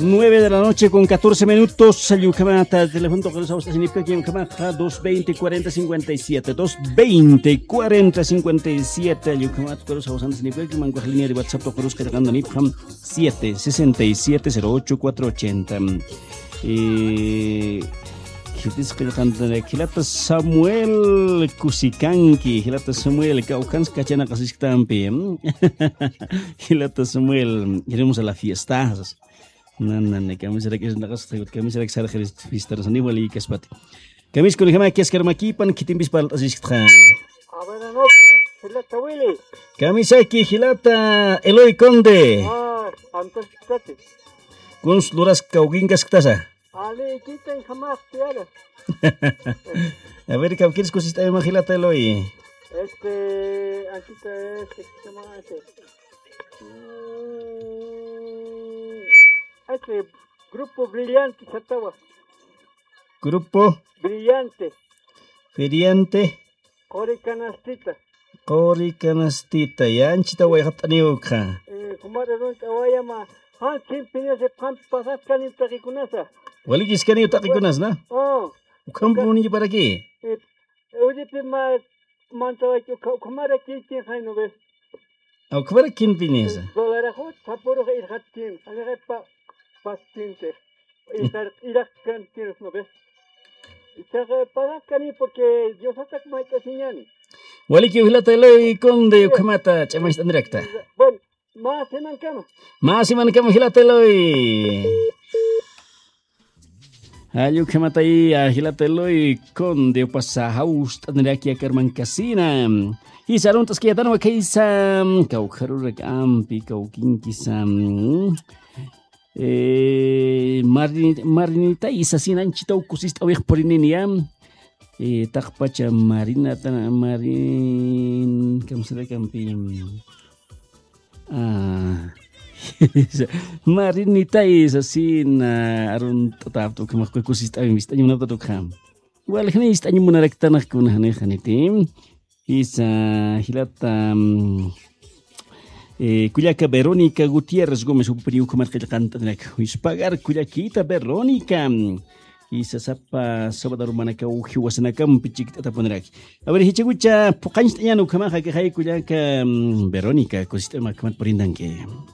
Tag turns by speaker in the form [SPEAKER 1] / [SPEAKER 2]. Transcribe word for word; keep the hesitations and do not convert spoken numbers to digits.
[SPEAKER 1] nueve de la noche con catorce minutos. Sayukamata, teléfono que los austas en Ipca, Kamata, dos veinte cuarenta cincuenta y siete. dos veinte cuarenta cincuenta y siete. Ayukamata, que los austas en Ipca, Mango línea de WhatsApp, Tocorus, que tocando en Ipca, siete sesenta y siete cero ocho cuatro ochenta. Eh. Hilata Samuel Kusikanki, Hilata Samuel Kaukansk Kachana Kasistampi. Hilata Samuel, iremos a la fiesta. No, no, no, que a mí será que es una cosa, que a mí será que será que es fiesta, no igual y que es pati. Que a mí es con el que es que aquí pan que te invis para así que
[SPEAKER 2] a ver, no, Hilata Willy.
[SPEAKER 1] Que a mí sé que Hilata Eloy Conde.
[SPEAKER 2] Ah, antes que
[SPEAKER 1] con luras Kauginkas Ktasa.
[SPEAKER 2] Ale, quitan jamás, piara.
[SPEAKER 1] A ver, ¿qué quieres cosita de Hilata Eloy?
[SPEAKER 2] Este, aquí está este, ¿qué se llama este? Este grupo brillante, Chatawa.
[SPEAKER 1] Grupo
[SPEAKER 2] brillante.
[SPEAKER 1] Brillante.
[SPEAKER 2] Cori canastita.
[SPEAKER 1] Cori canastita. Ya anchita voy a hataniuka.
[SPEAKER 2] Eh, como de donde voy a llamar. Han chimpines de pan pasas canita que conasa.
[SPEAKER 1] Wali que es canita que conas, ¿no?
[SPEAKER 2] Oh.
[SPEAKER 1] ¿Cómo unir para aquí?
[SPEAKER 2] Eh, oye, prima, manta que como aquí quién hay no ves.
[SPEAKER 1] ¿A qué para quién vienes?
[SPEAKER 2] Dolarajo, taporo ir hatin, ale pa paciente. Ir ir cantir no ves. Y se para cani porque Dios hasta como hay que señani.
[SPEAKER 1] Wali que Hilata Eloy Conde Kamata, chamas tan directa.
[SPEAKER 2] Bueno, más se mancama.
[SPEAKER 1] Más se mancama Hilata Eloy. Ayo Kamata y Hilata Eloy Conde pasa haus tan directa a Carmen Casina. Y saruntas que ya dan aquí sam Kaukarurek ampi Kaukinkisam. Eh, Marinita y Sasina Anchita Ukusista Oej Porininiam. Eh, Takpacha Marina Tana Marin. ¿Cómo se le campim? Ah. Marinita y Sasina Arun Tatapto, que más Kusista Vista y una Tatokam. Well, Hanista y Munarectana con Hanehanitim. Isa Hilata. Eh, Cuyaca Verónica Gutiérrez Gómez Uperiu Comarca Canta de Pagar Cuyaquita Verónica y Sasapa Sabador Manaca Uji Wasanacam Pichik Taponeraki. A ver, Hichigucha Pocanstayano Kamaja que hay Cuyaca Verónica, ecosistema Kamat Porindanque.